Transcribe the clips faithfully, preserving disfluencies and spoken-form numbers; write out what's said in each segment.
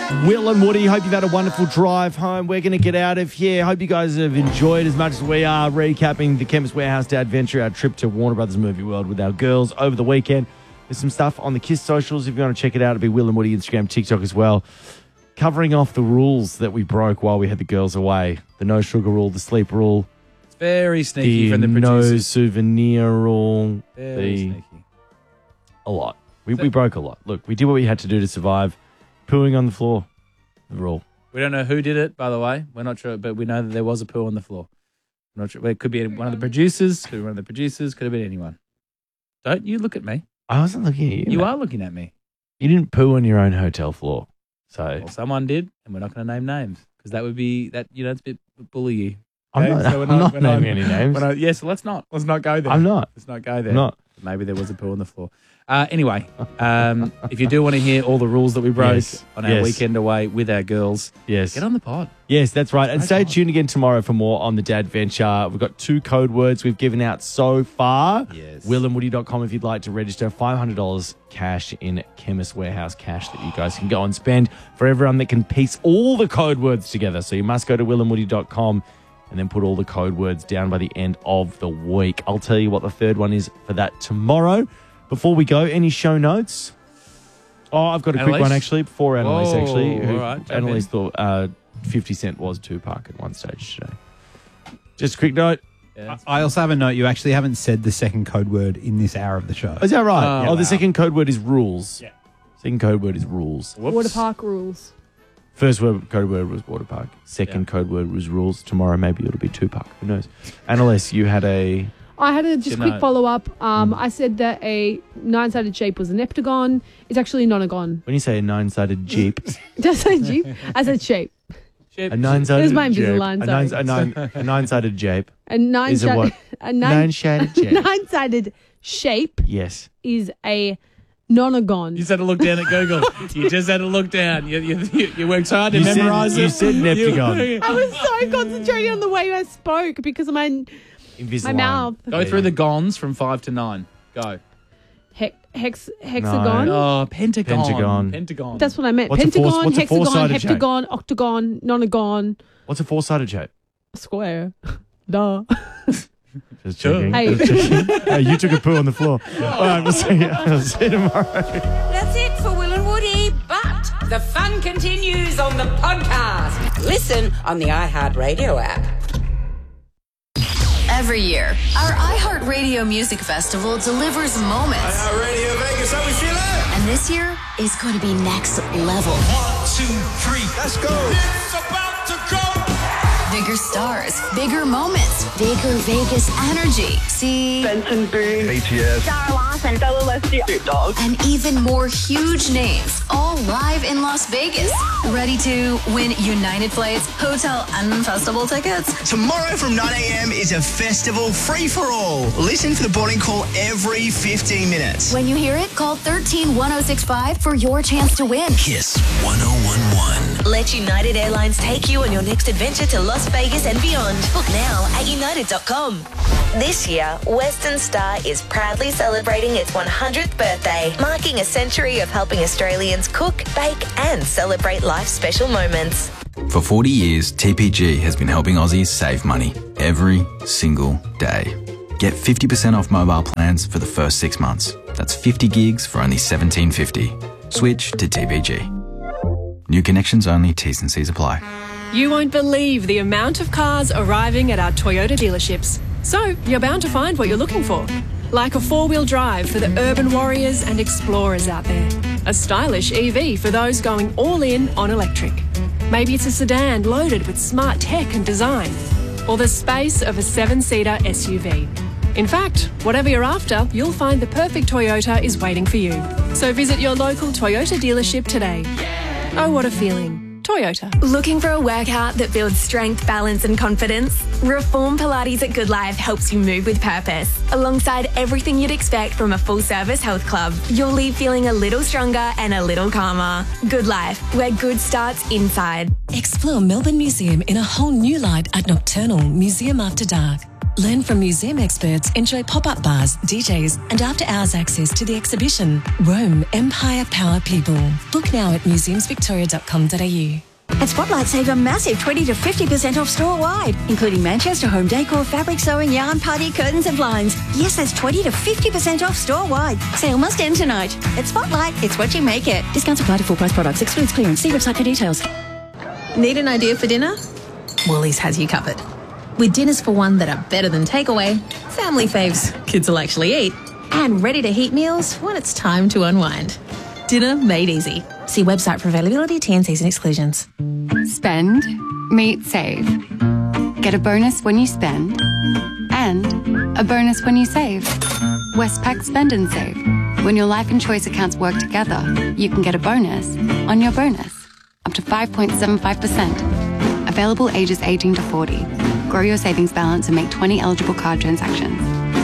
Will and Woody, hope you've had a wonderful drive home. We're going to get out of here. Hope you guys have enjoyed as much as we are recapping the Chemist Warehouse Day Adventure, our trip to Warner Brothers Movie World with our girls over the weekend. There's some stuff on the KISS socials. If you want to check it out, it'll be Will and Woody, Instagram, TikTok as well. Covering off the rules that we broke while we had the girls away. The no sugar rule, the sleep rule. It's very sneaky the from the no producers. souvenir rule. Very the, sneaky. A lot. We, we broke a lot. Look, we did what we had to do to survive. Pooing on the floor. The rule. We don't know who did it, by the way. We're not sure, but we know that there was a poo on the floor. We're not sure. It could be one of the producers. Could be one of the producers. Could have been anyone. Don't you look at me. I wasn't looking at you. You mate. are looking at me. You didn't poo on your own hotel floor. So Well, someone did, and we're not going to name names because that would be that. You know, it's a bit bully-y. I'm Okay? not, So we're I'm not we're not- naming any names. we're not- yes, let's not. Let's not go there. I'm not. Let's not go there. I'm not. Maybe there was a poo on the floor. Uh, anyway, um, if you do want to hear all the rules that we broke Yes, on our yes. weekend away with our girls, Yes. get on the pod. Yes, that's right. And Right stay on. tuned again tomorrow for more on the Dad Venture. We've got two code words we've given out so far. Yes. will and woody dot com if you'd like to register. five hundred dollars cash in Chemist Warehouse cash that you guys can go and spend for everyone that can piece all the code words together. So you must go to will and woody dot com and then put all the code words down by the end of the week. I'll tell you what the third one is for that tomorrow. Before we go, any show notes? Oh, I've got a quick Annalise? one, actually, before Annalise, Whoa, actually. Who, all right, jump Annalise in. thought uh, fifty Cent was Tupac at one stage today. Just a quick note. Yeah. I also have a note. You actually haven't said the second code word in this hour of the show. Is that right? Oh, oh, the wow. second code word is rules. Yeah. Second code word is rules. Whoops. Water park rules. First word code word was water park. Second Yeah. code word was rules. Tomorrow maybe it'll be Tupac. Who knows? Annalise, you had a... I had a just Good quick note. follow up. Um, I said that a nine-sided shape was an heptagon. It's actually not a gon. When you say a nine-sided jeep, Just a jeep. I said shape. Chip. a nine-sided There's my jeep, Invisalign, a, nine, sorry. a, nine, a nine-sided jeep A nine is a what? a nine Nine-shaded jeep. nine-sided shape Yes. is a nonagon. You just had to look down at Google. You just had to look down. You, you, you, you worked hard to You said- memorize it. you said Neptagon. I was so concentrating on the way I spoke because of my Invisalign. my mouth. Go through the gons from five to nine. Go. He- hex hexagon. Oh, pentagon. Pentagon. Pentagon. That's what I meant. What's a four- Pentagon, what's a hexagon, four-sided shape? heptagon, octagon, nonagon, What's a four-sided shape? square. Duh. Just Sure. checking. Hey. Just checking. Hey, you took a poo on the floor. All right, we'll see you, we'll see you tomorrow. That's it for Will and Woody, but the fun continues on the podcast. Listen on the iHeartRadio app. Every year, our iHeartRadio Music Festival delivers moments. Radio Vegas, how we feeling? And this year is going to be next level. One, two, three, let's go. It's about to go. Bigger stars, bigger moments, bigger Vegas energy. See, Benson Boone, A T S. Sarah Larson, Bella Leslie, Snoop Dogg. and even more huge names, all live in Las Vegas. Ready to win United flights, hotel, and festival tickets? Tomorrow from nine a.m. is a festival free-for-all. Listen for the boarding call every fifteen minutes. When you hear it, call one three one oh six five for your chance to win. Kiss one oh one one. Let United Airlines take you on your next adventure to Las Vegas and beyond. Book now at united dot com. This year, Western Star is proudly celebrating its one hundredth birthday, marking a century of helping Australians cook, bake, and celebrate life's special moments. For forty years, T P G has been helping Aussies save money every single day. Get fifty percent off mobile plans for the first six months. That's fifty gigs for only seventeen fifty. Switch to T P G. New connections only, T's and C's apply. You won't believe the amount of cars arriving at our Toyota dealerships. So you're bound to find what you're looking for. Like a four-wheel drive for the urban warriors and explorers out there. A stylish E V for those going all in on electric. Maybe it's a sedan loaded with smart tech and design. Or the space of a seven-seater S U V. In fact, whatever you're after, you'll find the perfect Toyota is waiting for you. So visit your local Toyota dealership today. Oh, what a feeling. Toyota. Looking for a workout that builds strength, balance, and confidence? Reform Pilates at Good Life helps you move with purpose. Alongside everything you'd expect from a full-service health club, you'll leave feeling a little stronger and a little calmer. Good Life, where good starts inside. Explore Melbourne Museum in a whole new light at Nocturnal Museum After Dark. Learn from museum experts, enjoy pop-up bars, D Js and after-hours access to the exhibition Rome, Empire, Power, People. Book now at museums victoria dot com dot a u. At Spotlight, save a massive twenty to fifty percent off store-wide, including Manchester home decor, fabric sewing, yarn, party, curtains and blinds. Yes, that's twenty to fifty percent off store-wide. Sale must end tonight. At Spotlight, it's what you make it. Discounts apply to full-price products. Excludes clearance. See website for details. Need an idea for dinner? Woolies has you covered. With dinners for one that are better than takeaway, family faves kids will actually eat, and ready-to-heat meals when it's time to unwind. Dinner made easy. See website for availability, T and Cs and exclusions. Spend, meet, save. Get a bonus when you spend, and a bonus when you save. Westpac Spend and Save. When your life and choice accounts work together, you can get a bonus on your bonus, up to five point seven five percent. Available ages eighteen to forty. Grow your savings balance and make twenty eligible card transactions.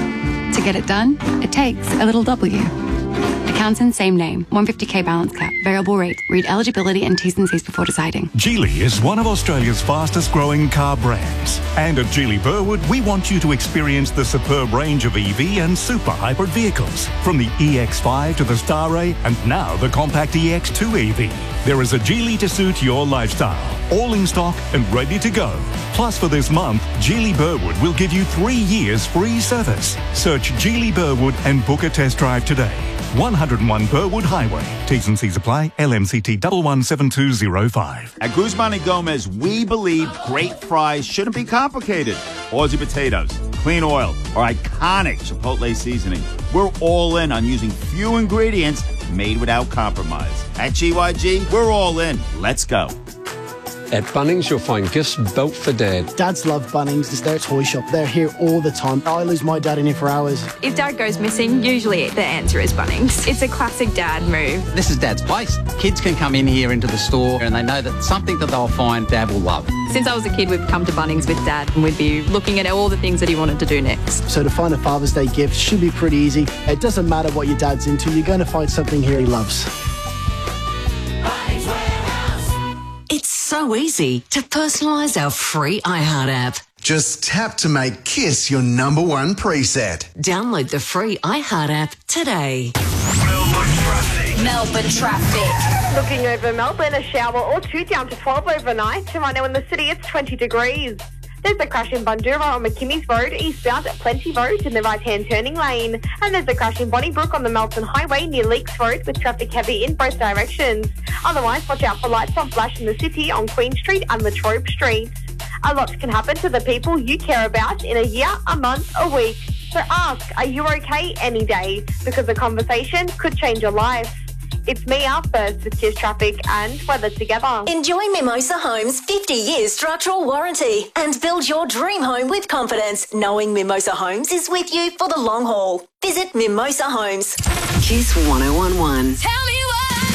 To get it done, it takes a little W. Accounts in same name, one hundred fifty k balance cap, variable rate. Read eligibility and T's and C's before deciding. Geely is one of Australia's fastest growing car brands. And at Geely Burwood, we want you to experience the superb range of E V and super hybrid vehicles. From the E X five to the Starray and now the compact E X two E V. There is a Geely to suit your lifestyle. All in stock and ready to go. Plus for this month, Geely Burwood will give you three years free service. Search Geely Burwood and book a test drive today. one oh one Burwood Highway. T's and C's apply. L M C T one one seven two zero five. At Guzman and Gomez, we believe great fries shouldn't be complicated. Aussie potatoes, clean oil, or iconic Chipotle seasoning. We're all in on using few ingredients made without compromise. At G Y G, we're all in. Let's go. At Bunnings, you'll find gifts built for Dad. Dads love Bunnings. It's their toy shop. They're here all the time. I lose my dad in here for hours. If Dad goes missing, usually the answer is Bunnings. It's a classic Dad move. This is Dad's place. Kids can come in here into the store and they know that something that they'll find Dad will love. Since I was a kid, we'd come to Bunnings with Dad and we'd be looking at all the things that he wanted to do next. So to find a Father's Day gift should be pretty easy. It doesn't matter what your dad's into. You're going to find something here he loves. It's so easy to personalise our free iHeart app. Just tap to make KISS your number one preset. Download the free iHeart app today. Melbourne traffic. Looking over Melbourne, a shower or two down to twelve overnight. And right now in the city, it's twenty degrees. There's a crash in Bundoora on McKimmy's Road, eastbound at Plenty Road in the right-hand turning lane. And there's a crash in Bonnybrook on the Melton Highway near Leaks Road with traffic heavy in both directions. Otherwise, watch out for lights on flash in the city on Queen Street and Latrobe Street. A lot can happen to the people you care about in a year, a month, a week. So ask, are you okay any day? Because a conversation could change your life. It's Mia first with KISS Traffic and weather together. Enjoy Mimosa Homes' fifty years structural warranty and build your dream home with confidence, knowing Mimosa Homes is with you for the long haul. Visit Mimosa Homes. KISS one oh one one. Tell me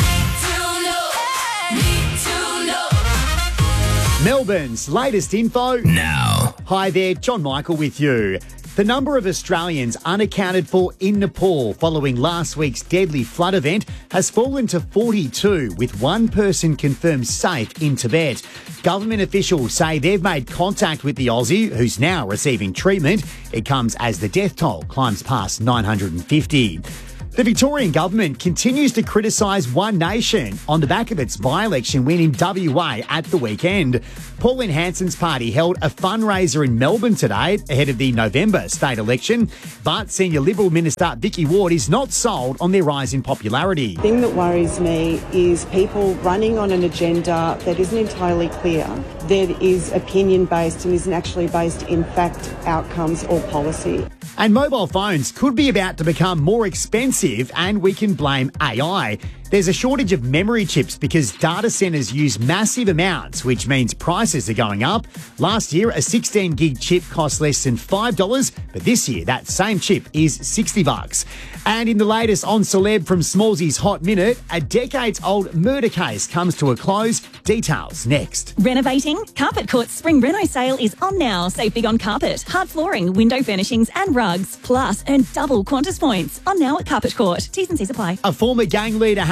Melbourne's latest info now. Hi there, John Michael with you. The number of Australians unaccounted for in Nepal following last week's deadly flood event has fallen to forty-two, with one person confirmed safe in Tibet. Government officials say they've made contact with the Aussie, who's now receiving treatment. It comes as the death toll climbs past nine hundred fifty. The Victorian government continues to criticise One Nation on the back of its by-election win in W A at the weekend. Pauline Hanson's party held a fundraiser in Melbourne today ahead of the November state election, but Senior Liberal Minister Vicky Ward is not sold on their rise in popularity. The thing that worries me is people running on an agenda that isn't entirely clear, that is opinion-based and isn't actually based in fact, outcomes or policy. And mobile phones could be about to become more expensive, and we can blame A I. There's a shortage of memory chips because data centres use massive amounts, which means prices are going up. Last year, a sixteen gig chip cost less than five dollars, but this year that same chip is sixty bucks. And in the latest on Celeb from Smallsy's Hot Minute, a decades-old murder case comes to a close. Details next. Renovating? Carpet Court's spring reno sale is on now. Save big on carpet, hard flooring, window furnishings and rugs. Plus, earn double Qantas points. On now at Carpet Court. T's and C's apply. A former gang leader has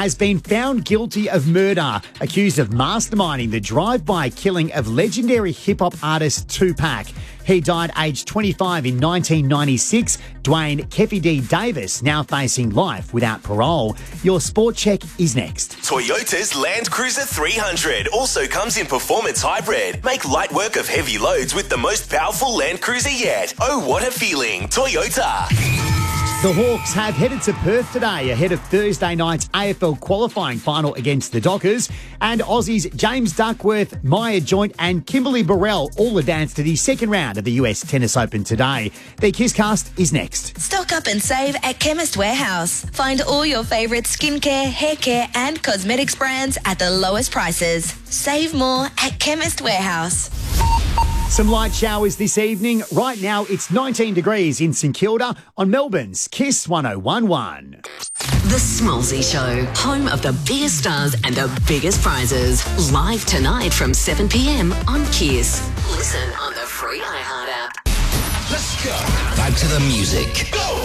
has been found guilty of murder, accused of masterminding the drive-by killing of legendary hip-hop artist Tupac. He died aged twenty-five in nineteen ninety-six. Dwayne Keffy D. Davis now facing life without parole. Your sport check is next. Toyota's Land Cruiser three hundred also comes in performance hybrid. Make light work of heavy loads with the most powerful Land Cruiser yet. Oh, what a feeling. Toyota. The Hawks have headed to Perth today ahead of Thursday night's A F L qualifying final against the Dockers. And Aussies James Duckworth, Maya Joint and Kimberly Burrell all advance to the second round of the U S Tennis Open today. The KissCast is next. Stock up and save at Chemist Warehouse. Find all your favourite skincare, hair care and cosmetics brands at the lowest prices. Save more at Chemist Warehouse. Some light showers this evening. Right now, it's nineteen degrees in St Kilda on Melbourne's Kiss one oh one one. The Smallsy Show, home of the biggest stars and the biggest prizes. Live tonight from seven p m on Kiss. Listen on the free iHeart app. Let's go. Back to the music. Go.